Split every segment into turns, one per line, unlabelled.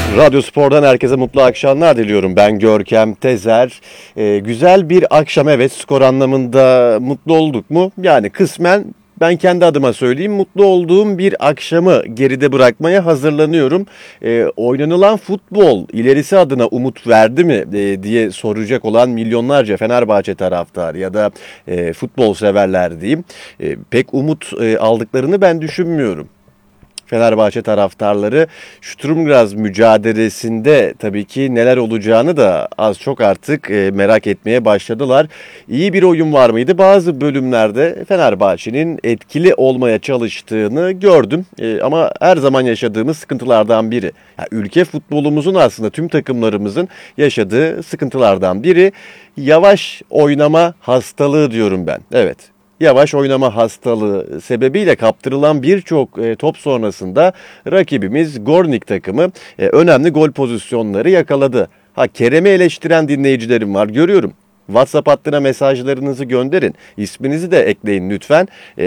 Radyo Spor'dan herkese mutlu akşamlar diliyorum. Ben Görkem Tezer. Güzel bir akşam, evet, skor anlamında mutlu olduk mu? Yani kısmen ben kendi adıma söyleyeyim, mutlu olduğum bir akşamı geride bırakmaya hazırlanıyorum. Oynanılan futbol ilerisi adına umut verdi mi diye soracak olan milyonlarca Fenerbahçe taraftarı ya da futbol severler diyeyim. Pek umut aldıklarını ben düşünmüyorum. Fenerbahçe taraftarları Sturm Graz mücadelesinde tabii ki neler olacağını da az çok artık merak etmeye başladılar. İyi bir oyun var mıydı? Bazı bölümlerde Fenerbahçe'nin etkili olmaya çalıştığını gördüm. Ama her zaman yaşadığımız sıkıntılardan biri. Yani ülke futbolumuzun, aslında tüm takımlarımızın yaşadığı sıkıntılardan biri yavaş oynama hastalığı diyorum ben. Evet. Yavaş oynama hastalığı sebebiyle kaptırılan birçok top sonrasında rakibimiz Gornik takımı önemli gol pozisyonları yakaladı. Kerem'i eleştiren dinleyicilerim var, görüyorum. WhatsApp hattına mesajlarınızı gönderin. İsminizi de ekleyin lütfen.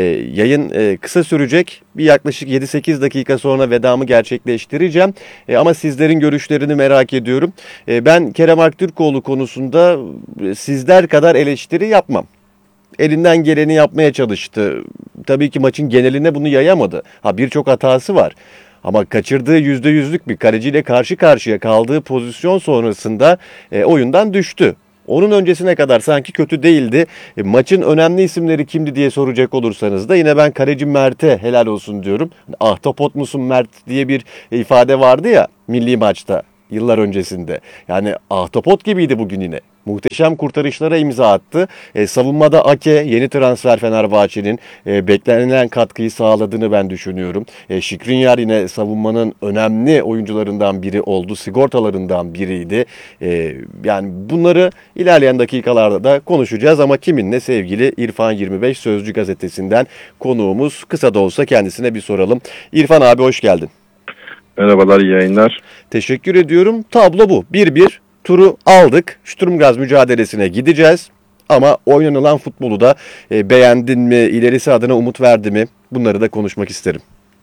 Yayın kısa sürecek. Bir yaklaşık 7-8 dakika sonra vedamı gerçekleştireceğim. Ama sizlerin görüşlerini merak ediyorum. Ben Kerem Aktürkoğlu konusunda sizler kadar eleştiri yapmam. Elinden geleni yapmaya çalıştı. Tabii ki maçın geneline bunu yayamadı. Birçok hatası var. Ama kaçırdığı %100'lük bir kaleciyle karşı karşıya kaldığı pozisyon sonrasında oyundan düştü. Onun öncesine kadar sanki kötü değildi. Maçın önemli isimleri kimdi diye soracak olursanız da yine ben kaleci Mert'e helal olsun diyorum. Ahtapot musun Mert diye bir ifade vardı ya milli maçta yıllar öncesinde. Yani ahtapot gibiydi bugün yine. Muhteşem kurtarışlara imza attı. Savunmada Ake, yeni transfer Fenerbahçe'nin beklenilen katkıyı sağladığını ben düşünüyorum. Skriniar yine savunmanın önemli oyuncularından biri oldu. Sigortalarından biriydi. Yani bunları ilerleyen dakikalarda da konuşacağız ama kiminle? Sevgili İrfan 25 Sözcü gazetesinden konuğumuz. Kısa da olsa kendisine bir soralım. İrfan abi, hoş geldin.
Merhabalar, iyi yayınlar.
Teşekkür ediyorum. Tablo bu. 1-1 turu aldık. Sturm Graz mücadelesine gideceğiz. Ama oynanılan futbolu da beğendin mi? İlerisi adına umut verdi mi? Bunları da konuşmak isterim.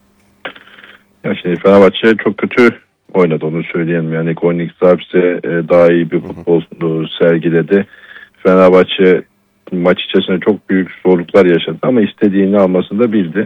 Ya Fenerbahçe çok kötü oynadı, onu söyleyelim. Yani Gornik Zabrze daha iyi bir futbol sergiledi. Fenerbahçe maç içerisinde çok büyük zorluklar yaşadı ama istediğini almasını da bildi.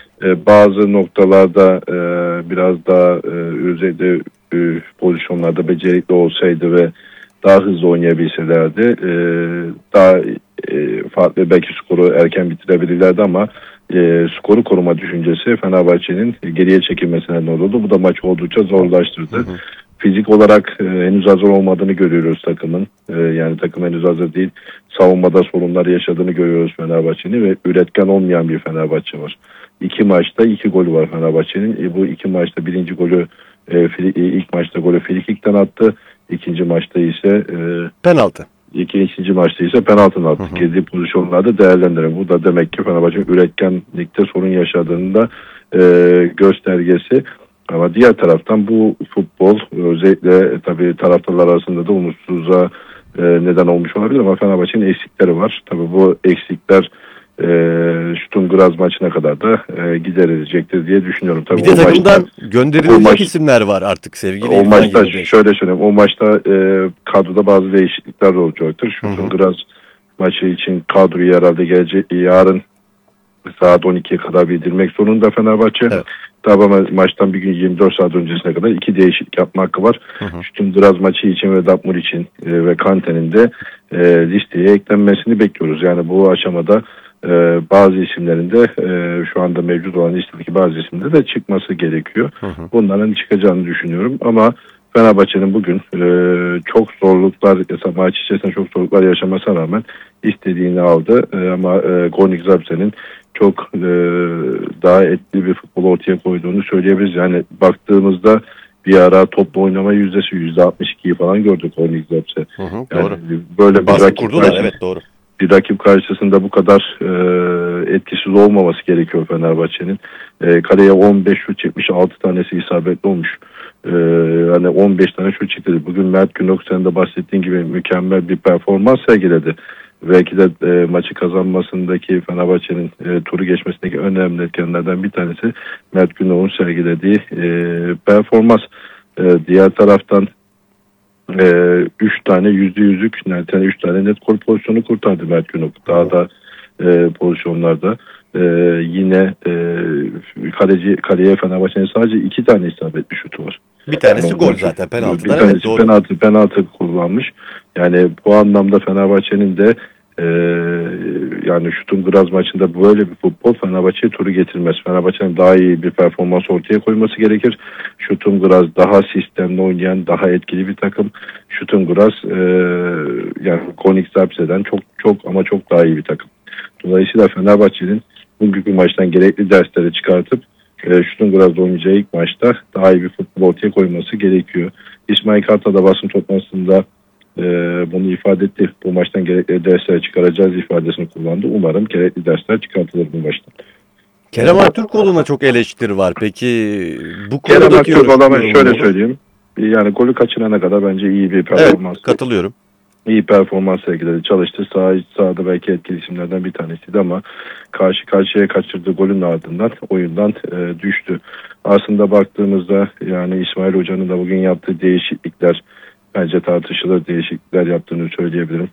Bazı noktalarda biraz daha özellikle pozisyonlarda becerikli olsaydı ve daha hızlı oynayabilselerdi daha farklı, belki skoru erken bitirebilirlerdi ama skoru koruma düşüncesi Fenerbahçe'nin geriye çekilmesine neden oldu. Bu da maçı oldukça zorlaştırdı. Fizik olarak henüz hazır olmadığını görüyoruz takımın. Yani takım henüz hazır değil. Savunmada sorunlar yaşadığını görüyoruz Fenerbahçe'nin ve üretken olmayan bir Fenerbahçe var. 2 maçta 2 golü var Fenerbahçe'nin. Bu 2 maçta birinci golü ilk maçta golü frikikten attı. İkinci maçta ise
penaltı.
İkinci maçta ise penaltını attı. Girdiği pozisyonlarda değerlendirelim. Bu da demek ki Fenerbahçe'nin üretkenlikte sorun yaşadığının da göstergesi. Ama diğer taraftan bu futbol özellikle tabii taraftarlar arasında da umutsuzluğa neden olmuş olabilir ama Fenerbahçe'nin eksikleri var. Tabii bu eksikler Sturm Graz maçına kadar da giderilecektir diye düşünüyorum. Tabii
bir de takımdan gönderilecek isimler var artık sevgili.
O maçta şöyle söyleyeyim. O maçta kadroda bazı değişiklikler olacaktır. Sturm Graz maçı için kadroyu herhalde yarın saat 12'ye kadar bildirmek zorunda Fenerbahçe. Evet. Tabii maçtan bir gün 24 saat öncesine kadar 2 değişiklik yapma hakkı var. Sturm Graz maçı için ve Dapmur için ve Kante'nin de listeye eklenmesini bekliyoruz. Yani bu aşamada bazı isimlerin de şu anda mevcut olan listedeki bazı isimlerin de çıkması gerekiyor. Bunların çıkacağını düşünüyorum ama Fenerbahçe'nin bugün çok zorluklar, maç içerisinde çok zorluklar yaşamasına rağmen istediğini aldı. Ama Gornik Zabrze'nin çok daha etli bir futbol ortaya koyduğunu söyleyebiliriz. Yani baktığımızda bir ara toplu oynama yüzdesi %62'yi falan gördük Gornik Zabrze. Yani
doğru.
Böyle bir rakip
kurdular, evet, doğru.
Bir rakip karşısında bu kadar etkisiz olmaması gerekiyor Fenerbahçe'nin. Kaleye 15 şut çekmiş, 6 tanesi isabetli olmuş. Hani 15 tane şut çekti. Bugün Mert Günok, sen de bahsettiğin gibi mükemmel bir performans sergiledi. Belki de maçı kazanmasındaki Fenerbahçe'nin turu geçmesindeki önemli etkenlerden bir tanesi Mert Günok'un sergilediği performans. Diğer taraftan 3 tane %100'lük neredeyse 3 tane net gol pozisyonu kurtardı Mert Günok. Daha da pozisyonlarda yine kaleye Fenerbahçe'nin sadece 2 tane isabetli şutu var.
Bir tanesi
Yani
gol zaten penaltıdan.
bir
Evet,
tanesi
doğru.
penaltı kullanmış. Yani bu anlamda Fenerbahçe'nin de yani Stuttgart maçında böyle bir futbol Fenerbahçe'ye turu getirmez. Fenerbahçe'nin daha iyi bir performans ortaya koyması gerekir. Stuttgart daha sistemli oynayan, daha etkili bir takım. Stuttgart yani Konik Zappse'den çok daha iyi bir takım. Dolayısıyla Fenerbahçe'nin bugünkü maçtan gerekli dersleri çıkartıp Stuttgart'da oynayacağı ilk maçta daha iyi bir futbol ortaya koyması gerekiyor. İsmail Kartal da basın toplantısında bunu ifade etti. Bu maçtan gerekli dersler çıkaracağız ifadesini kullandı. Umarım gerekli dersler çıkartılır bu maçtan.
Kerem Aktürkoğlu'na çok eleştiri var. Peki bu
Kerem
konudaki
Aktürkoğlu'na ben
yorumun
şöyle
olur?
söyleyeyim. Yani golü kaçırana kadar bence iyi bir
Evet,
performans.
katılıyorum.
İyi performans sergiledi. Çalıştı. Sahada belki etkili isimlerden bir tanesiydi ama karşı karşıya kaçırdığı golün ardından oyundan düştü. Aslında baktığımızda yani İsmail Hoca'nın da bugün yaptığı değişiklikler bence tartışılır değişiklikler yaptığını söyleyebilirim.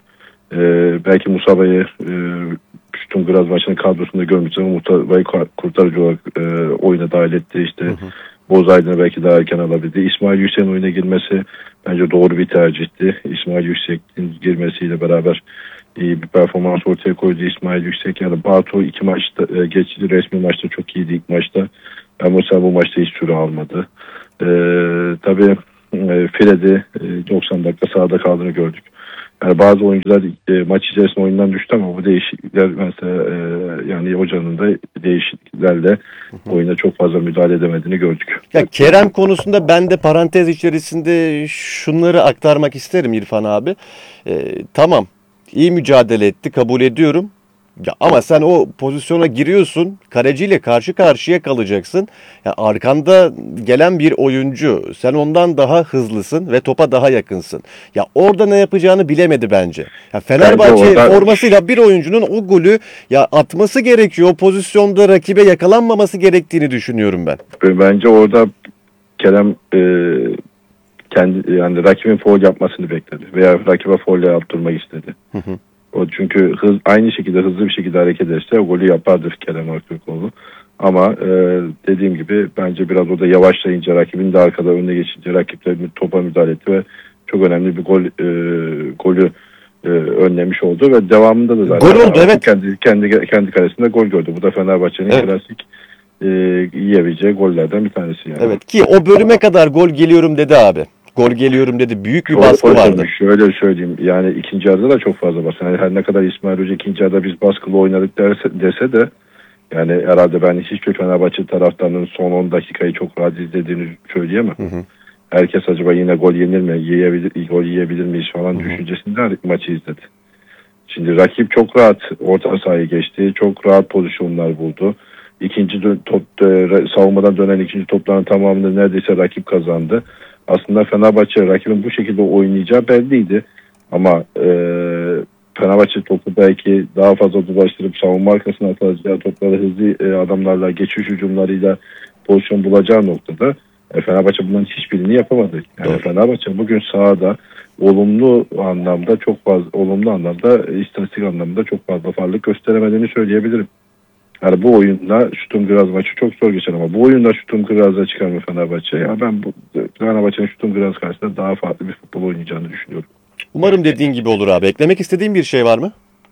Belki Musaba'yı Stuttgart maçının kadrosunda görmüştüm ama Musaba'yı kurtarıcı olarak oyuna dahil etti. İşte Bozaydın'ı belki daha erken alabildi. İsmail Yüksek'in oyuna girmesi bence doğru bir tercihti. İsmail Yüksek'in girmesiyle beraber iyi bir performans ortaya koydu İsmail Yüksek. Yani Batu 2 maçta geçti, resmi maçta çok iyiydi ilk maçta. Ama mesela bu maçta hiç süre almadı. Tabii Fred'i 90 dakika sahada kaldığını gördük. Yani bazı oyuncular maç içerisinde oyundan düştü ama bu değişiklikler mesela yani hocanın da değişikliklerle oyuna çok fazla müdahale edemediğini gördük.
Ya Kerem konusunda ben de parantez içerisinde şunları aktarmak isterim İrfan abi. Tamam, iyi mücadele etti, kabul ediyorum. Ya ama sen o pozisyona giriyorsun, kaleciyle karşı karşıya kalacaksın. Ya arkanda gelen bir oyuncu, sen ondan daha hızlısın ve topa daha yakınsın. Ya orada ne yapacağını bilemedi bence. Ya Fenerbahçe
orada-
formasıyla bir oyuncunun o golü ya atması gerekiyor. O pozisyonda rakibe yakalanmaması gerektiğini düşünüyorum ben.
Bence orada Kerem kendi yani rakibin faul yapmasını bekledi veya rakibe faul yaptırmak istedi. O çünkü aynı şekilde hızlı bir şekilde hareket ederse o golü yapardı Kerem Aktürkoğlu. Ama dediğim gibi bence biraz orada yavaşlayınca rakibin de arkada önüne geçince rakipler topa müdahale etti ve çok önemli bir golü önlemiş oldu ve devamında da zaten
Gol oldu, evet.
kendi kalesinde gol gördü. Bu da Fenerbahçe'nin
Evet.
klasik yiyebileceği gollerden bir tanesi yani.
Evet, ki o bölüme kadar gol geliyorum dedi abi. Gol geliyorum dedi. Büyük bir baskı vardı.
Şöyle söyleyeyim yani ikinci yarıda da çok fazla baskı. Yani her ne kadar İsmail Hoca ikinci yarıda biz baskılı oynadık dese de yani herhalde ben hiçbir Fenerbahçe taraftarının son 10 dakikayı çok rahat izlediğini söyleyemem. Herkes acaba yine gol yenir mi? Gol yiyebilir miyiz falan düşüncesinde maçı izledi. Şimdi rakip çok rahat orta sahayı geçti. Çok rahat pozisyonlar buldu. Savunmadan dönen ikinci topların tamamını neredeyse rakip kazandı. Aslında Fenerbahçe rakibin bu şekilde oynayacağı belliydi. Ama Fenerbahçe topu belki daha fazla dolaştırıp savunma arkasına atacağı topları hızlı adamlarla geçiş hücumlarıyla pozisyon bulacağı noktada Fenerbahçe bunların hiçbirini yapamadı. Yani
Doğru.
Fenerbahçe bugün sahada olumlu anlamda istatistik anlamda çok fazla varlık gösteremediğini söyleyebilirim. Yani bu oyunda Stuttgart maçı çok zor geçer ama bu oyunda Stuttgart'a çıkar mı Fenerbahçe? Ya ben Fenerbahçe'nin Stuttgart karşısında daha farklı bir futbol oynayacağını düşünüyorum.
Umarım dediğin gibi olur abi. Eklemek istediğin bir şey var mı?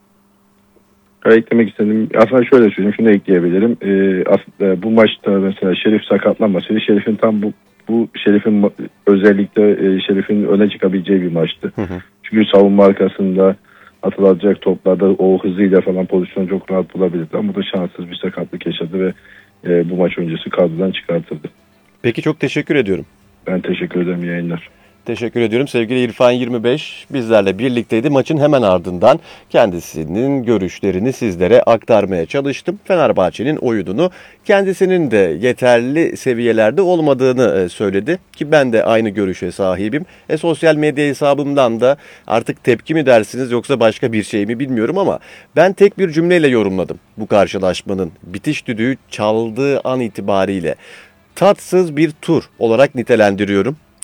Eklemek istedim. Aslında şöyle söyleyeyim, şunu ekleyebilirim. Aslında bu maçta mesela Şerif sakatlanmasaydı, Şerif'in tam bu Şerif'in özellikle Şerif'in öne çıkabileceği bir maçtı. Çünkü savunma arkasında atılacak toplarda o hızıyla falan pozisyonu çok rahat bulabilirdi. Ama bu da şanssız bir sakatlık yaşadı ve bu maç öncesi kadrodan çıkartıldı.
Peki, çok teşekkür ediyorum.
Ben teşekkür ederim, iyi yayınlar.
Teşekkür ediyorum. Sevgili İrfan 25 bizlerle birlikteydi. Maçın hemen ardından kendisinin görüşlerini sizlere aktarmaya çalıştım. Fenerbahçe'nin oyununu kendisinin de yeterli seviyelerde olmadığını söyledi. Ki ben de aynı görüşe sahibim. Sosyal medya hesabımdan da artık tepki mi dersiniz yoksa başka bir şey mi bilmiyorum ama ben tek bir cümleyle yorumladım bu karşılaşmanın bitiş düdüğü çaldığı an itibariyle. Tatsız bir tur olarak nitelendiriyorum.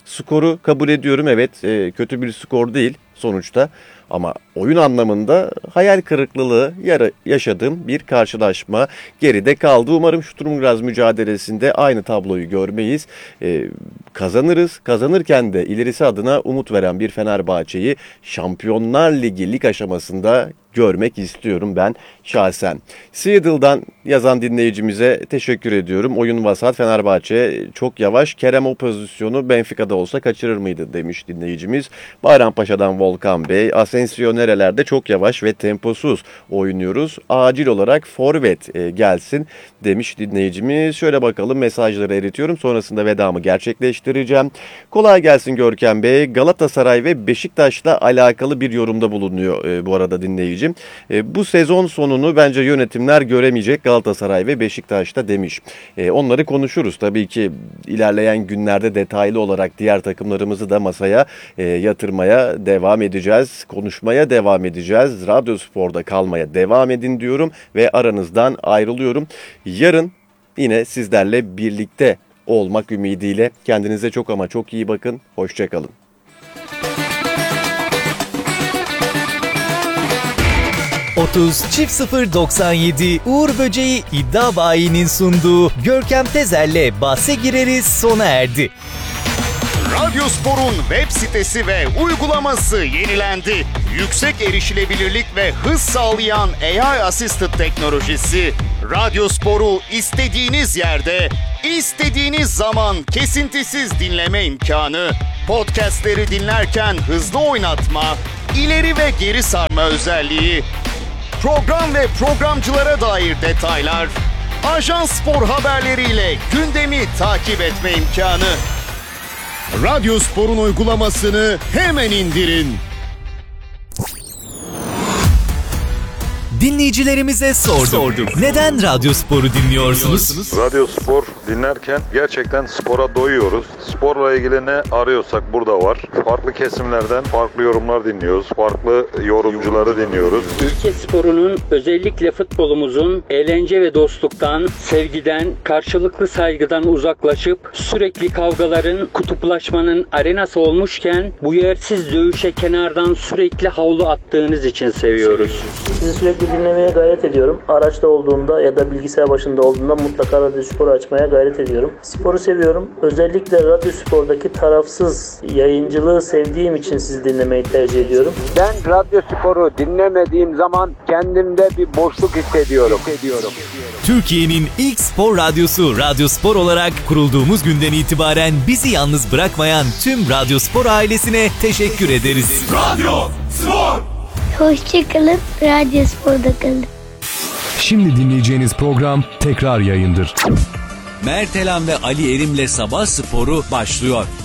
Skoru kabul ediyorum, evet, kötü bir skor değil sonuçta. Ama oyun anlamında hayal kırıklığı yaşadığım bir karşılaşma geride kaldı. Umarım Sturm Graz mücadelesinde aynı tabloyu görmeyiz. Kazanırız. Kazanırken de ilerisi adına umut veren bir Fenerbahçe'yi Şampiyonlar Ligi lig aşamasında görmek istiyorum ben şahsen. Seattle'dan yazan dinleyicimize teşekkür ediyorum. Oyun vasat, Fenerbahçe çok yavaş. Kerem o pozisyonu Benfica'da olsa kaçırır mıydı demiş dinleyicimiz. Bayrampaşa'dan Volkan Bey, Asensio nerelerde çok yavaş ve temposuz oynuyoruz. Acil olarak forvet gelsin demiş dinleyicimiz. Şöyle bakalım, mesajları eritiyorum. Sonrasında vedamı gerçekleştireceğim. Kolay gelsin Görkem Bey. Galatasaray ve Beşiktaş'la alakalı bir yorumda bulunuyor bu arada dinleyici. Bu sezon sonunu bence yönetimler göremeyecek Galatasaray ve Beşiktaş'ta demiş. Onları konuşuruz. Tabii ki ilerleyen günlerde detaylı olarak diğer takımlarımızı da masaya yatırmaya devam edeceğiz. Konuşmaya devam edeceğiz. Radyo Spor'da kalmaya devam edin diyorum ve aranızdan ayrılıyorum. Yarın yine sizlerle birlikte olmak ümidiyle kendinize çok ama çok iyi bakın. Hoşça kalın.
30.097 Uğur Böceği İddia Bayi'nin sunduğu Görkem Tezer'le bahse gireriz sona erdi.
Radyo Spor'un web sitesi ve uygulaması yenilendi. Yüksek erişilebilirlik ve hız sağlayan AI Assisted teknolojisi Radyo Spor'u istediğiniz yerde, istediğiniz zaman kesintisiz dinleme imkanı, podcastleri dinlerken hızlı oynatma, ileri ve geri sarma özelliği, program ve programcılara dair detaylar, Ajans Spor haberleriyle gündemi takip etme imkanı. Radyo Spor'un uygulamasını hemen indirin.
Dinleyicilerimize sorduk. Neden Radyo Spor'u dinliyorsunuz?
Radyo Spor dinlerken gerçekten spora doyuyoruz. Sporla ilgili ne arıyorsak burada var. Farklı kesimlerden farklı yorumlar dinliyoruz. Farklı yorumcuları dinliyoruz.
Ülke sporunun, özellikle futbolumuzun eğlence ve dostluktan, sevgiden, karşılıklı saygıdan uzaklaşıp sürekli kavgaların, kutuplaşmanın arenası olmuşken bu yersiz dövüşe kenardan sürekli havlu attığınız için seviyoruz.
Sizi sürekli dinlemeye gayret ediyorum. Araçta olduğumda ya da bilgisayar başında olduğumda mutlaka Radyo Spor'u açmaya gayret ediyorum. Sporu seviyorum. Özellikle Radyo Spor'daki tarafsız yayıncılığı sevdiğim için sizi dinlemeyi tercih ediyorum.
Ben Radyo Spor'u dinlemediğim zaman kendimde bir boşluk hissediyorum.
Türkiye'nin ilk spor radyosu Radyo Spor olarak kurulduğumuz günden itibaren bizi yalnız bırakmayan tüm Radyo Spor ailesine teşekkür ederiz.
Radyo Spor!
Hoşçakalın, Radyo Spor'da kalın.
Şimdi dinleyeceğiniz program tekrar yayındır.
Mert Elan ve Ali Erim'le Sabah Sporu başlıyor.